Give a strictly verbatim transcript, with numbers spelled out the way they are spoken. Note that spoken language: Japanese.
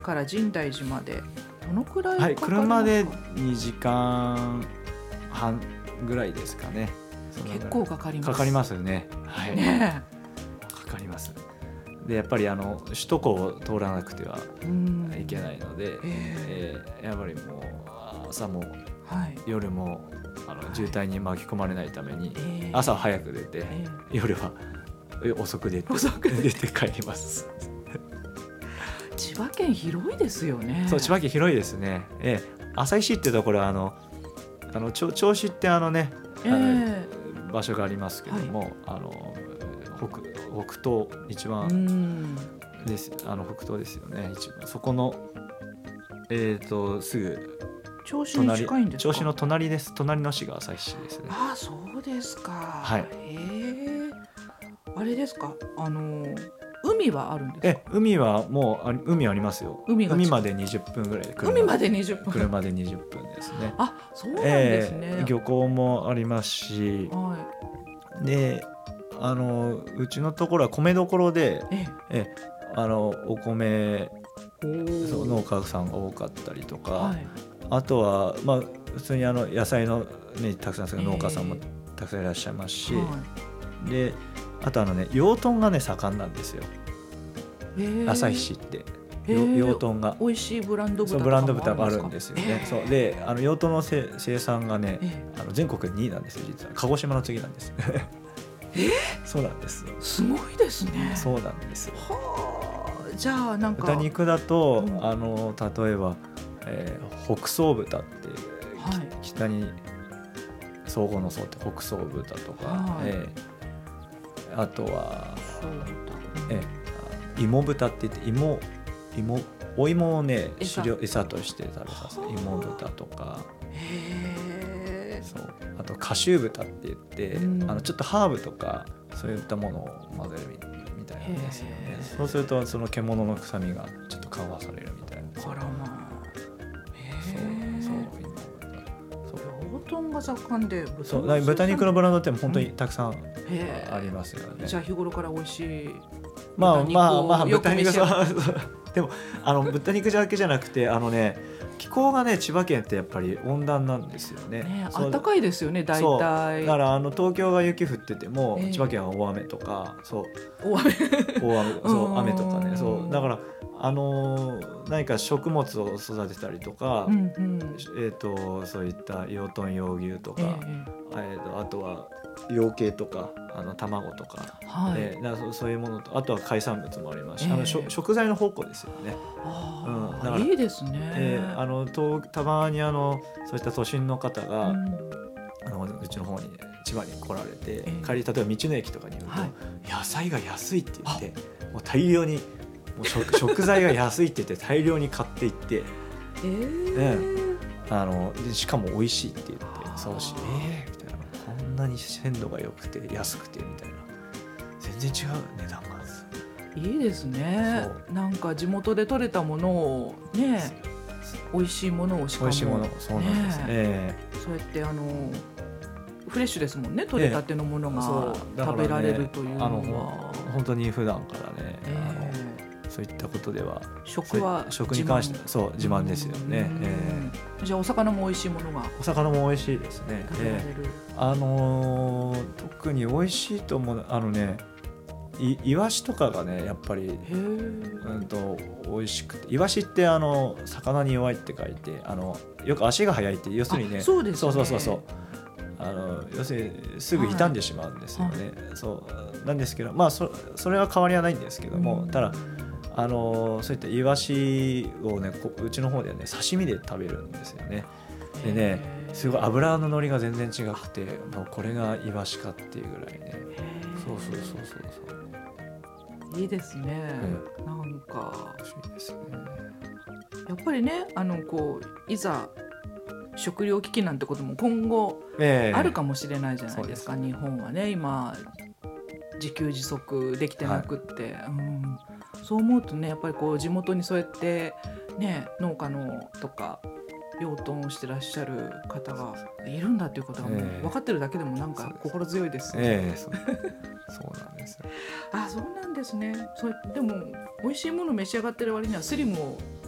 から深大寺までどのくらいはい、 かかりますか？ 車でにじかんはんぐらいですかね。 結構かかります。 かかりますよね。はい、 ねかかります。でやっぱりあの首都高を通らなくてはえ、うんいけないので、 ええーやっぱりもう朝もーはい夜もあの渋滞に巻き込まれないために、 えー朝は早く出て、 えー夜はえ遅く出て遅く出て出て帰ります。 千葉県広いですよね。 そう、千葉県広いですね。えー、旭市っていうところはあのあの銚銚子ってあのね、あのえ場所がありますけども、あの北北東一ー、う番んです、あの北東ですよね。一番そこのえっ、とすぐ銚子に近いんですか？ 銚子の隣です。隣の市が旭市ですね。 ああ、そうですか。 はいへえ。あれですか、あの海はあるんですか？ え海はもうあり海ありますよ。 海が近いまでにじゅっぷんぐらいで車海までにじゅっぷん。 車でにじゅっぷんですね。 あ、そうなんですね。 えー漁港もありますし、 はであのうちのところは米どころで、 い。ええあのお米え、 そう農家さんが多かったりとか、 はい。 あとは、まあ、普通にあの野菜の、ね、たくさんする農家さんもえたくさんいらっしゃいますし、 はであとあのね養豚がね盛んなんですよ、 い。へえ。 旭市ってへえよ養豚が美味しいブランド豚とかもそうブランド豚があるんかですよね、 ええそうであの養豚のせ生産がね、 えあの全国にいなんですよ。実は鹿児島の次なんですえそうなんですえ、すごいですね。 そうなんですよ。 はあ、じゃあなんか豚肉だと、 うんあの例えば、えー北総豚って、 はいき北に総合の総って北総豚とか、 はいえーあとは、 そうだ。 えー芋豚って言って芋芋お芋をね餌飼料餌として食べさせるはあ芋豚とか、 へえ。 そうあとカシュー豚って言って、 うんあのちょっとハーブとかそういったものを混ぜるみみたいなんですよねへ。ーそうするとその獣の臭みがちょっと緩和されるみたいな。 あらまあ。へそうえ。 そう芋豚そう養豚が盛んで豚のそうだから豚肉のブランドって本当にたくさんへえありますよね。 じゃあ日頃から美味しいまあ豚肉まあまあをよく豚肉そう召し上がそうでもあの豚肉だけじゃなくてあのね気候がね千葉県ってやっぱり温暖なんですよね。 ね、 そう暖かいですよね、大そう体。 だからあの東京が雪降ってても、 ええ千葉県は大雨とかそう大雨大雨そううん雨とかねそうだからあのー何か食物を育てたりとか、 うんうんえー、とそういった養豚養牛とか、 ええー、とあとは養鶏とかあの卵とか、 えはい、 えーだからそそういうものとあとは海産物もありますし、 ええあのしょ食材の宝庫ですよね。 あうんーだからいいですね、 えーあのとたまにあのそういった都心の方が、 うんあのうちの方に千葉に来られて、 ええ帰り例えば道の駅とかに言うと、 はい野菜が安いって言ってもう大量にもう食食材が安いって言って大量に買っていってえーあのでしかも美味しいって言ってあーそうしえーみたいなこんなに鮮度が良くて安くてみたいな全然違う値段がいいですね。なんか地元で採れたものをね、美味しいものをしかも美味しいものそうなんですね。えそうやってあのフレッシュですもんね、取れたてのものがそうだからね食べられるというのあのは、 本当に普段からね、 えあのそういったことでは食は食に関してそう自慢ですよね。 うんえじゃあお魚も美味しいものがーお魚も美味しいですね。 食べられる、 えーあのー特に美味しいと思うあのねいイワシとかがねやっぱりへえ、 うんと美味しくてイワシってあの魚に弱いって書いてあのよく足が速いって要するにねあそうですねそうそうそうそうあの要するにすぐ傷んでしまうんですよね。そうなんですけどまあ そ, それは変わりはないんですけども、 うんただあのそういったイワシをねこうちの方ではね刺身で食べるんですよね。でねすごい油の乗りが全然違くてもうこれがイワシかっていうぐらいね。そうそうそうそうそういいですね、なんか美味しいですね。 やっぱりねあのこういざ食糧危機なんてことも今後ええあるかもしれないじゃないですか、 そう日本はね今自給自足できてなくって、はいうん、そう思うとねやっぱりこう地元にそうやってね農家のとか養豚をしてらっしゃる方がいるんだっていうことがもうええ分かってるだけでもなんか心強いですね。 ええそうそうなんですよ。 あ、そうなんですね。それでも美味しいもの召し上がってる割にはスリムを